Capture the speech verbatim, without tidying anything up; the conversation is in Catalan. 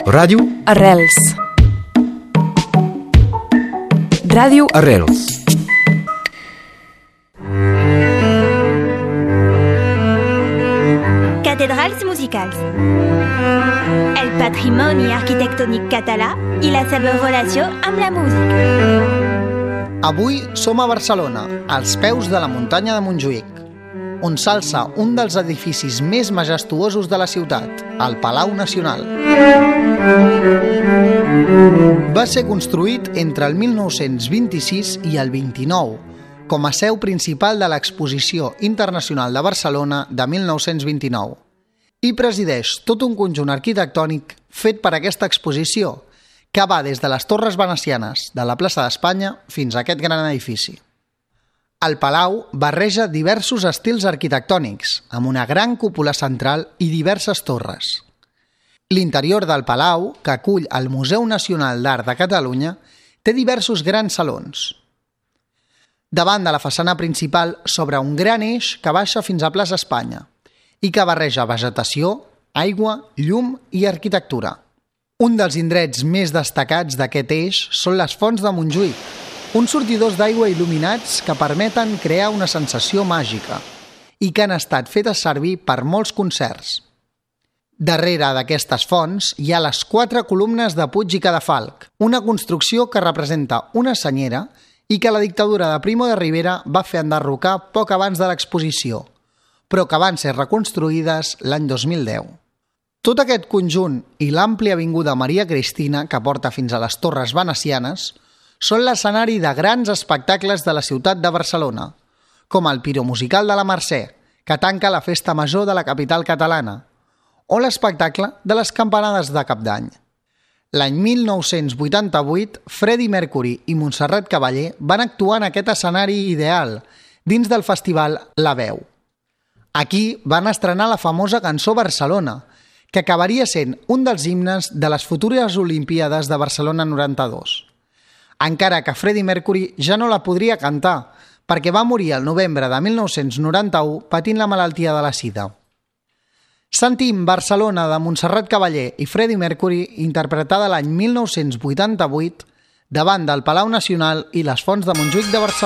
Ràdio Arrels. Ràdio Arrels. Cathedrals musicals. El patrimoni arquitectònic català i la seva relació amb la música. Avui som a Barcelona, als peus de la muntanya de Montjuïc, on s'alça un dels edificis més majestuosos de la ciutat, el Palau Nacional. Va ser construït entre el mil nou-cents vint-i-sis i el vint-i-nou, com a seu principal de l'Exposició Internacional de Barcelona de mil nou-cents vint-i-nou, i presideix tot un conjunt arquitectònic fet per aquesta exposició, que va des de les torres venecianes de la plaça d'Espanya fins a aquest gran edifici. El Palau barreja diversos estils arquitectònics, amb una gran cúpula central i diverses torres. L'interior del Palau, que acull el Museu Nacional d'Art de Catalunya, té diversos grans salons. Davant de la façana principal s'obre un gran eix que baixa fins a plaça Espanya i que barreja vegetació, aigua, llum i arquitectura. Un dels indrets més destacats d'aquest eix són les fonts de Montjuïc, uns sortidors d'aigua il·luminats que permeten crear una sensació màgica i que han estat fetes servir per molts concerts. Darrere d'aquestes fonts hi ha les quatre columnes de Puig i Cadafalch, una construcció que representa una senyera i que la dictadura de Primo de Rivera va fer enderrocar poc abans de l'exposició, però que van ser reconstruïdes l'any dos mil deu. Tot aquest conjunt i l'àmplia avinguda Maria Cristina, que porta fins a les torres venecianes, són l'escenari de grans espectacles de la ciutat de Barcelona, com el Piromusical de la Mercè, que tanca la festa major de la capital catalana, o l'espectacle de les campanades de Cap d'Any. L'any mil nou-cents vuitanta-vuit, Freddie Mercury i Montserrat Caballé van actuar en aquest escenari ideal dins del festival La Veu. Aquí van estrenar la famosa cançó Barcelona, que acabaria sent un dels himnes de les futures Olimpíades de Barcelona noranta-dos. Encara que Freddie Mercury ja no la podria cantar, perquè va morir el novembre de mil nou-cents noranta-u patint la malaltia de la sida. Sentim Barcelona de Montserrat Caballé i Freddie Mercury interpretada l'any mil nou-cents vuitanta-vuit davant del Palau Nacional i les fonts de Montjuïc de Barcelona.